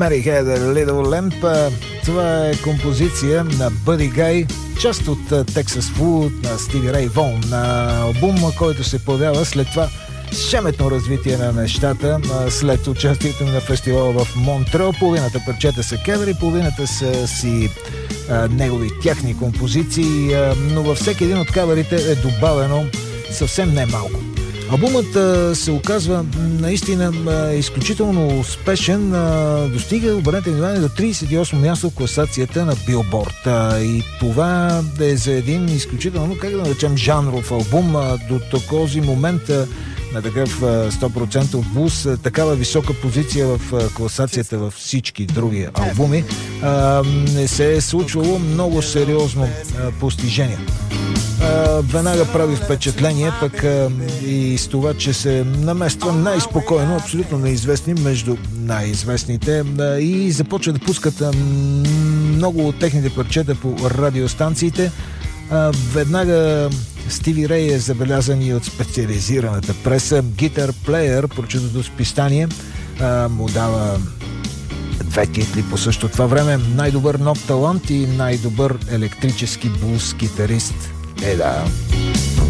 Mary Had a Little Lamp. Това е композиция на Бъди Гай, част от Texas Food на Стиви Рей Вон, на албума, който се появява след това шеметно развитие на нещата, след участието на фестивала в Монтреал. Половината парчета са кевери, половината са си негови тяхни композиции, но във всеки един от каверите е добавено съвсем не малко. Албумът се оказва наистина изключително успешен. Достига, обърнете внимание, до 38 място в класацията на Билборд. И това е за един изключително, как да наречем, жанров албум. До този момент на такъв 100% блуз, такава висока позиция в класацията във всички други албуми не се е случвало много сериозно постижение. Веднага прави впечатление пък и с това, че се намества най-спокойно, абсолютно неизвестни между най-известните и започва да пускат много от техните парчета по радиостанциите. Веднага Стиви Рей е забелязан и от специализираната преса. Guitar Player, прочутото списание, му дава 2 титли по също това време: най-добър нов талант и най-добър електрически блуз китарист. Да.